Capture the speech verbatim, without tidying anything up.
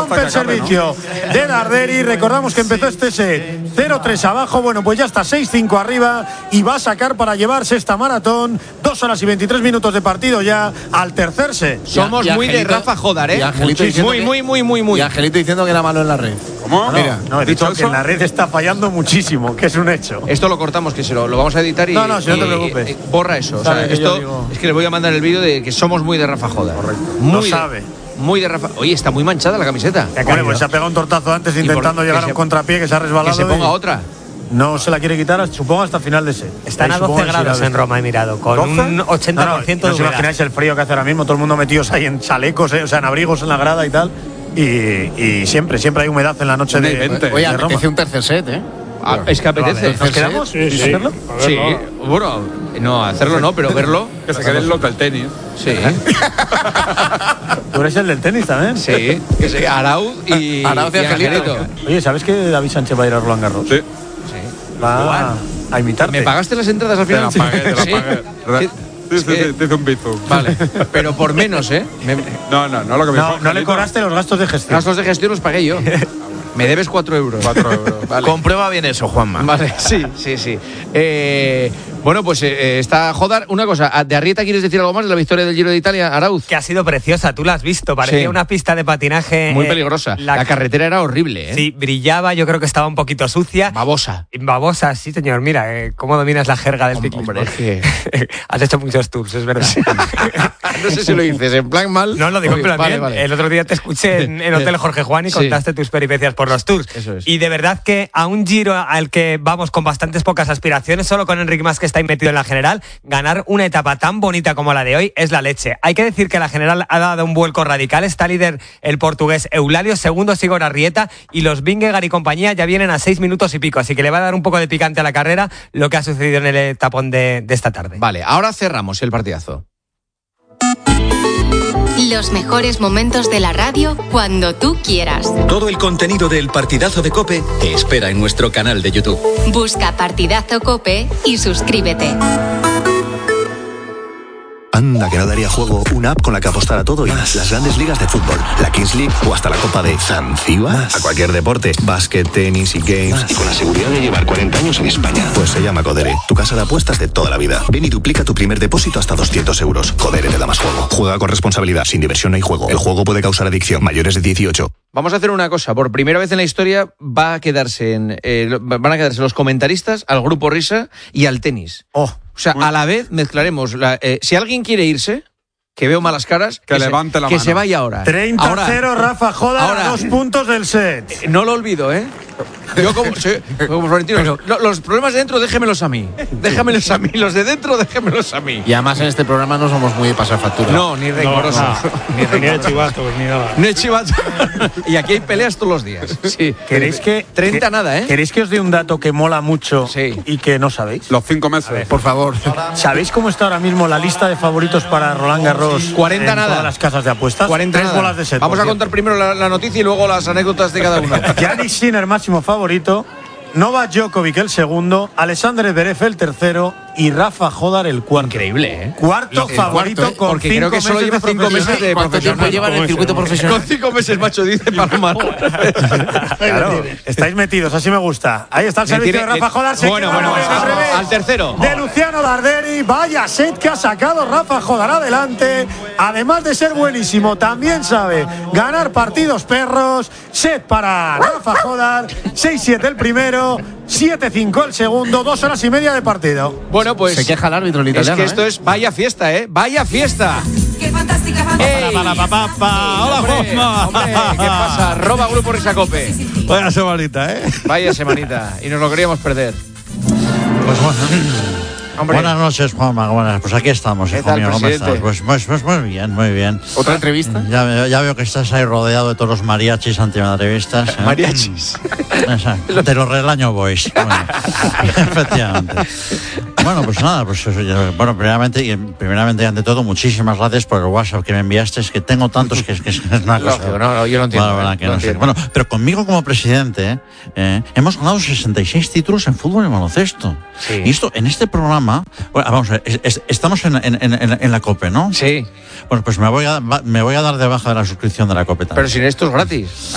rompe el servicio de Darderi. Recordamos que empezó este set cero tres abajo. Bueno, pues ya está seis cinco arriba y va a sacar para llevarse esta maratón. Dos horas y veintitrés minutos de partido ya al tercer set. Somos y, y muy Angelito, de Rafa Jodar, ¿eh? Muy, muy, muy, muy, muy. Y Angelito diciendo que era malo en la red. ¿Cómo? No, Mira, no, he dicho que en la red está fallando muchísimo, que es un hecho. Esto lo cortamos, que se lo, lo vamos a editar y. No, no, si y, no te preocupes. Y, y, borra eso. O sea, esto digo... es que le voy a mandar el vídeo de que somos muy de Rafa Jodar. Correcto. Muy lo de, sabe. Muy de Rafa. Oye, está muy manchada la camiseta. Bueno, pues se ha pegado un tortazo antes intentando llegar a un contrapié que se ha resbalado. Que se ponga y... otra. No se la quiere quitar, supongo, hasta final de set. Están a doce grados en Roma, he mirado, con ¿doce? Un ochenta por ciento no, no, de humedad. No os imagináis el frío que hace ahora mismo, todo el mundo metidos ahí en chalecos, eh, o sea, en abrigos en la grada y tal. Y, y siempre, siempre hay humedad en la noche de, de, de, Oye, de Roma. apetece un tercer set, ¿eh? Ah, es que apetece. ¿Nos quedamos? Sí, sí. ¿Hacerlo? Sí, bueno, no, hacerlo no, pero verlo. Que se quede el lote del tenis. Sí. ¿Tú eres el del tenis también? Sí, que se Arauz y, Arauz y, y Angelito. Angelito. Oye, ¿sabes que David Sánchez va a ir a Roland Garros? Sí. Sí. Va a imitarte. ¿Me pagaste las entradas al final? Te la pagué, te la ¿Sí? pagué. Sí, sí, sí, te hice un bizum. Vale, pero por menos, ¿eh? Me... No, no, no lo que me No, no le cobraste los gastos de gestión. Gastos de gestión los pagué yo. Me debes cuatro euros. Cuatro euros. Vale. Comprueba bien eso, Juanma. Vale, sí, sí, sí. Eh, bueno, pues eh, está Jodar. Una cosa, ¿de Arrieta quieres decir algo más de la victoria del Giro de Italia, Arauz? Que ha sido preciosa, tú la has visto. Parecía sí. una pista de patinaje. Muy peligrosa. Eh, la, la carretera era horrible, ¿eh? Sí, brillaba, yo creo que estaba un poquito sucia. Babosa. Babosa, sí, señor. Mira, eh, cómo dominas la jerga del ciclismo. Hombre, que... has hecho muchos tours, es verdad. No sé si lo dices en plan mal. No, lo digo en plan vale, bien. Vale. El otro día te escuché en, en Hotel Jorge Juan y sí. contaste tus peripecias por los tours. Eso es. Y de verdad que a un Giro al que vamos con bastantes pocas aspiraciones, solo con Enric Mas que está metido en la general, ganar una etapa tan bonita como la de hoy es la leche. Hay que decir que la general ha dado un vuelco radical. Está líder el portugués Eulalio, segundo Sigor Arrieta y los Vingegaard y compañía ya vienen a seis minutos y pico, así que le va a dar un poco de picante a la carrera lo que ha sucedido en el etapón de, de esta tarde. Vale, ahora cerramos el partidazo. Los mejores momentos de la radio cuando tú quieras. Todo el contenido del Partidazo de COPE te espera en nuestro canal de YouTube. Busca Partidazo COPE y suscríbete. Anda, que no daría juego una app con la que apostar a todo y más. Las grandes ligas de fútbol, la Kings League o hasta la Copa de Zanzíbar. A cualquier deporte, básquet, tenis y games. Más. Y con la seguridad de llevar cuarenta años en España. Pues se llama Codere, tu casa de apuestas de toda la vida. Ven y duplica tu primer depósito hasta doscientos euros. Codere te da más juego. Juega con responsabilidad, sin diversión no hay juego. El juego puede causar adicción. Mayores de dieciocho. Vamos a hacer una cosa. Por primera vez en la historia va a quedarse en, eh, van a quedarse los comentaristas, al grupo Risa y al tenis. Oh. O sea, a la vez mezclaremos. La, eh, si alguien quiere irse, que veo malas caras, que, que levante se, la que mano. Que se vaya ahora. treinta a cero Rafa Jodar, ahora, dos puntos del set. Eh, no lo olvido, ¿eh? Yo como, soy, como Florentino, pero, no, los problemas de dentro déjemelos a mí. Déjamelos a mí. Los de dentro déjemelos a mí. Y además en este programa no somos muy de pasar factura. No, ni rencorosos. No, no. Ni de chivatos, ni nada. Ni de chivatos. Y aquí hay peleas todos los días. Sí. ¿Queréis que treinta que, nada, eh? ¿Queréis que os dé un dato que mola mucho sí. y que no sabéis? Los cinco meses. Ver, por favor. ¿Sabéis cómo está ahora mismo la lista de favoritos para Roland Garros? cuarenta en nada. Todas las casas de apuestas. cuarenta Tres nada. bolas de set. Vamos a contar primero la, la noticia y luego las anécdotas de cada uno. Giannis Sinner, máximo favorito. Novak Djokovic el segundo, Alexander Zverev el tercero y Rafa Jodar el cuarto. Increíble, ¿eh? Cuarto favorito cuarto, ¿eh? con porque cinco creo que solo lleva cinco meses de ¿Cuánto tiempo lleva en el circuito profesional? Con cinco meses, macho, dice Palomar. Claro, estáis metidos, así me gusta. Ahí está el servicio tiene, de Rafa Jodar. Se bueno, bueno, bueno, al, al tercero. De Luciano Darderi, vaya set que ha sacado Rafa Jodar adelante. Además de ser buenísimo, también sabe ganar partidos perros. Set para Rafa Jodar, seis siete el primero, siete cinco el segundo, dos horas y media de partido. Bueno, pues se queja el árbitro el italiano. Es que esto ¿eh? es vaya fiesta, ¿eh? Vaya fiesta. ¡Qué fantástica! ¡Ey! Para, para, para, para. Hola, hombre, Juanma. Hombre, ¿qué pasa? Arroba Grupo Risacope. Vaya semanita, ¿eh? Vaya semanita. Y nos lo queríamos perder. Pues bueno. Hombre. Buenas noches, Juanma. Buenas. Pues aquí estamos, hijo mío. ¿Cómo estás? Pues, pues, pues muy bien, muy bien. ¿Otra entrevista? Ya, ya veo que estás ahí rodeado de todos los mariachis antimadrevistas. ¿eh? Mariachis. Exacto. De los Relaño Boys. Bueno, efectivamente. Bueno, pues nada, pues eso, ya, bueno, primeramente, y primeramente y ante todo, muchísimas gracias por el WhatsApp que me enviaste. Es que tengo tantos que, que es una cosa. Lógico, no, no, yo no entiendo. Bueno, eh, que no no entiendo. Sé. Bueno, pero conmigo como presidente eh, hemos ganado sesenta y seis títulos en fútbol y baloncesto. Sí. Y esto, en este programa, bueno, vamos a ver, es, es, estamos en, en, en, en la COPE, ¿no? Sí. Bueno, pues me voy a, me voy a dar de baja de la suscripción de la COPE también. Pero sin esto es gratis.